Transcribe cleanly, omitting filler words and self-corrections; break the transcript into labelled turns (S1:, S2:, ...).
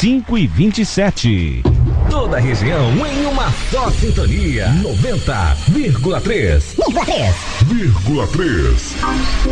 S1: 5h27.
S2: Toda a região em uma só sintonia. 90,3.
S3: 90,3.